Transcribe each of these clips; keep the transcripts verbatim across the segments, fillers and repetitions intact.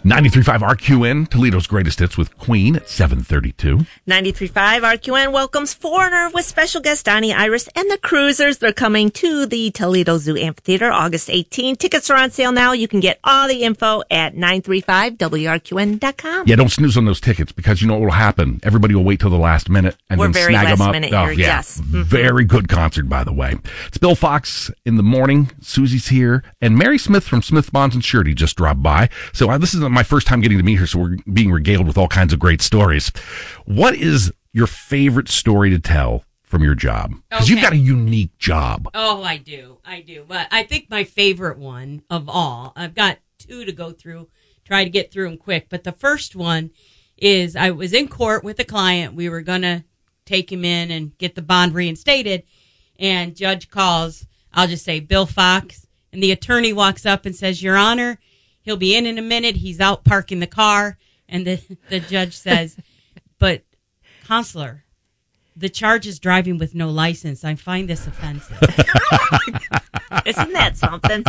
ninety-three point five R Q N, Toledo's greatest hits with Queen at seven thirty-two. ninety-three point five R Q N welcomes Foreigner with special guest Donnie Iris and the Cruisers. They're coming to the Toledo Zoo Amphitheater August eighteenth. Tickets are on sale now. You can get all the info at nine three five W R Q N dot com. Yeah, don't snooze on those tickets because you know what will happen. Everybody will wait till the last minute and We're then very snag last them up. minute Oh, here, yeah. yes. Mm-hmm. Very good concert, by the way. It's Bill Fox in the morning. Susie's here. And Mary Smith from Smith Bonds and Surety just dropped by. So uh, this is my first time getting to meet her, so we're being regaled with all kinds of great stories. What is your favorite story to tell from your job? Because Okay. you've got a unique job. Oh, I do. I do. But I think my favorite one of all, I've got two to go through, try to get through them quick. But the first one is I was in court with a client. We were going to take him in and get the bond reinstated. And judge calls, I'll just say, Bill Fox. And the attorney walks up and says, Your Honor, he'll be in in a minute. He's out parking the car. And the, the judge says, but, Counselor, the charge is driving with no license. I find this offensive. Isn't that something?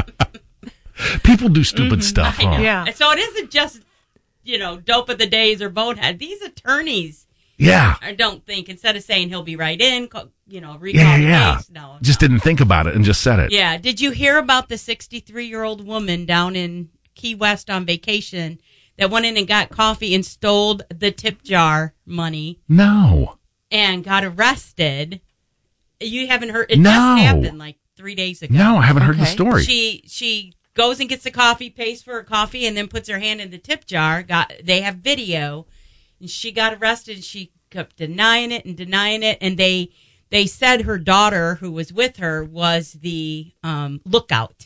People do stupid Mm-hmm. stuff, huh? Yeah. So it isn't just, you know, dope of the days or bonehead. These attorneys, Yeah. I don't think, instead of saying he'll be right in, call, you know, recall Yeah, the yeah. case. No, Just no. didn't think about it and just said it. Yeah. Did you hear about the sixty-three-year-old woman down in Key West on vacation that went in and got coffee and stole the tip jar money No. and got arrested? You haven't heard? It No. just happened like three days ago. No, I haven't heard the Okay. story. She she goes and gets the coffee, pays for her coffee, and then puts her hand in the tip jar. Got they have video, and she got arrested. And she kept denying it and denying it, and they they said her daughter, who was with her, was the um, lookout,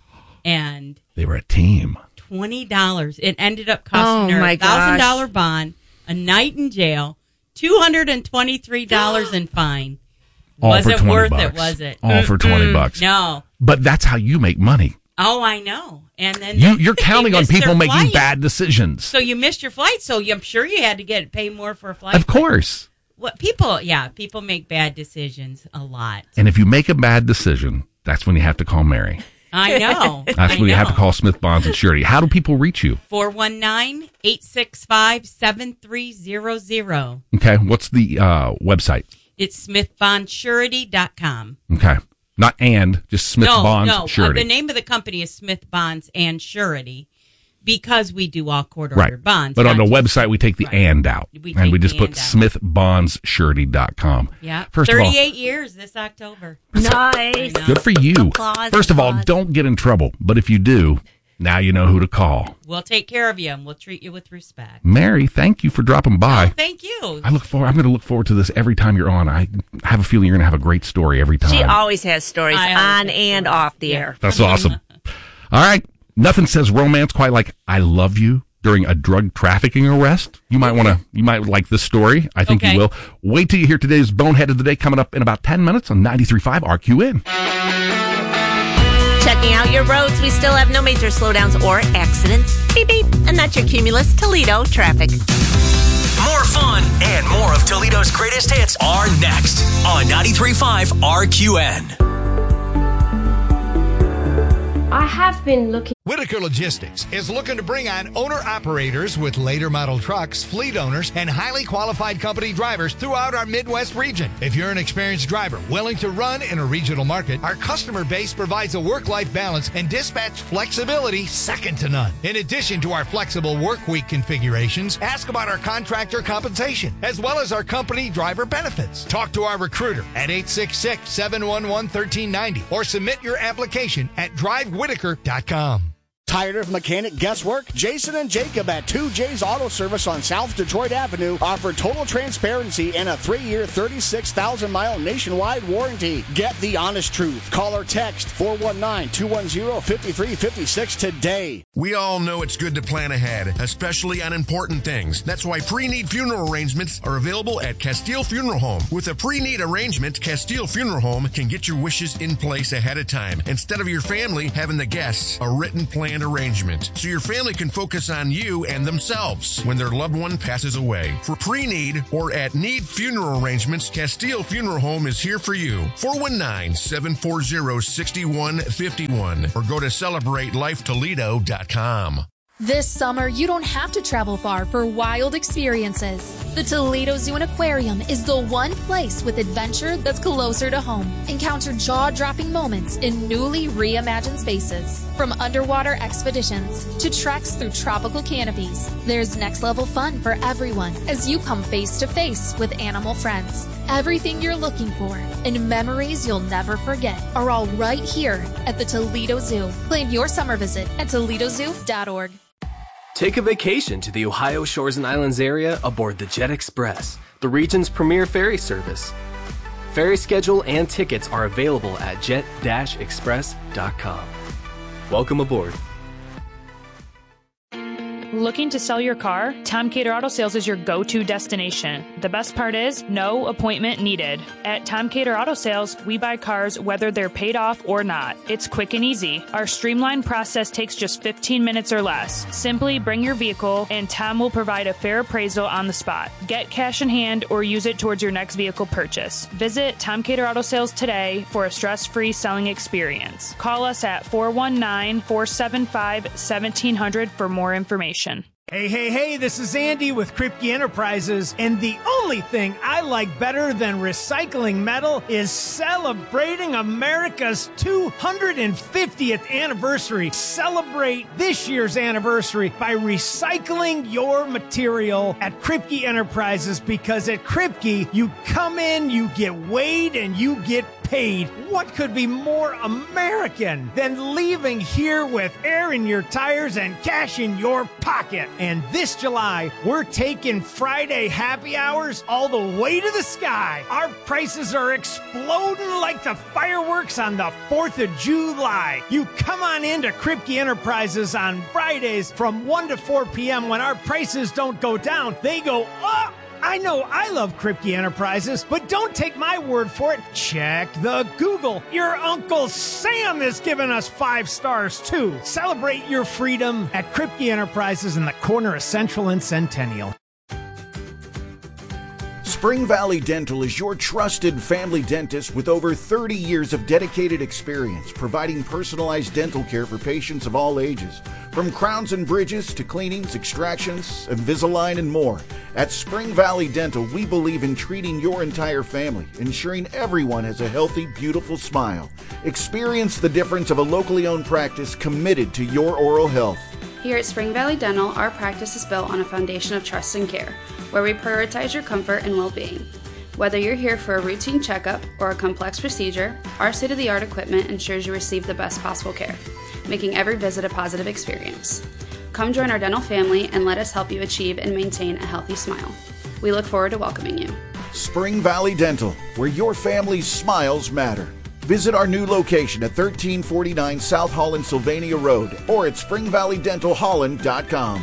and They were a team. twenty dollars. It ended up costing Oh, her my a thousand dollar gosh. bond, a night in jail, two hundred and twenty three dollars in fine. All was for it twenty worth bucks. it? Was it? All for twenty bucks. No. But that's how you make money. Oh, I know. And then You, you're they counting on missed people their making flight. bad decisions. So you missed your flight. So I'm sure you had to get pay more for a flight. Of course. What people? Yeah, people make bad decisions a lot. And if you make a bad decision, that's when you have to call Mary. I know. That's I when you have to know. call Smith Bonds and Surety. How do people reach you? four one nine, eight six five, seven three zero zero. Okay. What's the uh, website? It's smith bond surety dot com. Okay. Not and, just Smith no, Bonds no. Uh, Surety. the name of the company is Smith Bonds and Surety because we do all court Right. order bonds. But on the not just- website, we take the Right. and out. We and take we just the put and out. smith bonds surety dot com. Yeah. First of all, thirty-eight years this October. Nice. good for you. Applause, First of all, applause. don't get in trouble. But if you do, now you know who to call. We'll take care of you and we'll treat you with respect. Mary, thank you for dropping by. Oh, thank you. I look forward. I'm going to look forward to this every time you're on. I have a feeling you're going to have a great story every time. She always has stories I always on have and stories. off the Yeah. air. That's awesome. All right. Nothing says romance quite like "I love you" during a drug trafficking arrest. You might want to. You might like this story. I think Okay. you will. Wait till you hear today's Bonehead of the Day coming up in about ten minutes on ninety-three point five R Q N. Checking out your roads. We still have no major slowdowns or accidents. Beep, beep. And that's your Cumulus Toledo traffic. More fun and more of Toledo's greatest hits are next on ninety-three point five R Q N. I have been looking. Whitaker Logistics is looking to bring on owner-operators with later model trucks, fleet owners, and highly qualified company drivers throughout our Midwest region. If you're an experienced driver willing to run in a regional market, our customer base provides a work-life balance and dispatch flexibility second to none. In addition to our flexible work week configurations, ask about our contractor compensation, as well as our company driver benefits. Talk to our recruiter at eight six six, seven one one, one three nine zero or submit your application at drive whitaker dot com. Tired of mechanic guesswork? Jason and Jacob at two J's Auto Service on South Detroit Avenue offer total transparency and a three-year, thirty-six thousand mile nationwide warranty. Get the honest truth. Call or text four one nine, two one zero, five three five six today. We all know it's good to plan ahead, especially on important things. That's why pre-need funeral arrangements are available at Castile Funeral Home. With a pre-need arrangement, Castile Funeral Home can get your wishes in place ahead of time, instead of your family having the guests a written plan arrangement, so your family can focus on you and themselves when their loved one passes away. For pre-need or at need funeral arrangements, Castile Funeral Home is here for you. four one nine, seven four zero, six one five one or go to celebrate life toledo dot com. This summer, you don't have to travel far for wild experiences. The Toledo Zoo and Aquarium is the one place with adventure that's closer to home. Encounter jaw-dropping moments in newly reimagined spaces. From underwater expeditions to treks through tropical canopies, there's next-level fun for everyone as you come face-to-face with animal friends. Everything you're looking for and memories you'll never forget are all right here at the Toledo Zoo. Plan your summer visit at Toledo Zoo dot org. Take a vacation to the Ohio Shores and Islands area aboard the Jet Express, the region's premier ferry service. Ferry schedule and tickets are available at jet dash express dot com. Welcome aboard. Looking to sell your car? Tom Cater Auto Sales is your go-to destination. The best part is, no appointment needed. At Tom Cater Auto Sales, we buy cars whether they're paid off or not. It's quick and easy. Our streamlined process takes just fifteen minutes or less. Simply bring your vehicle, and Tom will provide a fair appraisal on the spot. Get cash in hand or use it towards your next vehicle purchase. Visit Tom Cater Auto Sales today for a stress-free selling experience. Call us at four one nine, four seven five, seventeen hundred for more information. Hey, hey, hey, this is Andy with Kripke Enterprises, and the only thing I like better than recycling metal is celebrating America's two hundred fiftieth anniversary. Celebrate this year's anniversary by recycling your material at Kripke Enterprises, because at Kripke, you come in, you get weighed, and you get paid. What could be more American than leaving here with air in your tires and cash in your pocket? And this July, we're taking Friday happy hours all the way to the sky. Our prices are exploding like the fireworks on the fourth of July. You come on into Kripke Enterprises on Fridays from one to four p.m. when our prices don't go down, they go up. I know I love Kripke Enterprises, but don't take my word for it. Check the Google. Your Uncle Sam is giving us five stars, too. Celebrate your freedom at Kripke Enterprises in the corner of Central and Centennial. Spring Valley Dental is your trusted family dentist with over thirty years of dedicated experience providing personalized dental care for patients of all ages. From crowns and bridges to cleanings, extractions, Invisalign, and more. At Spring Valley Dental, we believe in treating your entire family, ensuring everyone has a healthy, beautiful smile. Experience the difference of a locally owned practice committed to your oral health. Here at Spring Valley Dental, our practice is built on a foundation of trust and care, where we prioritize your comfort and well-being. Whether you're here for a routine checkup or a complex procedure, our state-of-the-art equipment ensures you receive the best possible care, making every visit a positive experience. Come join our dental family and let us help you achieve and maintain a healthy smile. We look forward to welcoming you. Spring Valley Dental, where your family's smiles matter. Visit our new location at thirteen forty-nine South Holland Sylvania Road or at spring valley dental holland dot com.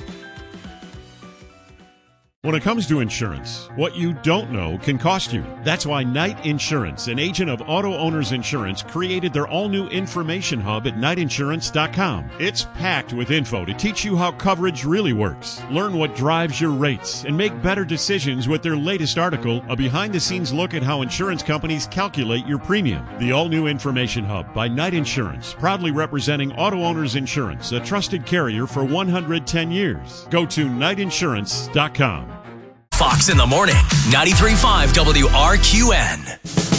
When it comes to insurance, what you don't know can cost you. That's why Knight Insurance, an agent of Auto Owners Insurance, created their all-new information hub at knight insurance dot com. It's packed with info to teach you how coverage really works. Learn what drives your rates and make better decisions with their latest article, a behind-the-scenes look at how insurance companies calculate your premium. The all-new information hub by Knight Insurance, proudly representing Auto Owners Insurance, a trusted carrier for one hundred ten years. Go to knight insurance dot com. Fox in the Morning, ninety-three point five W R Q N.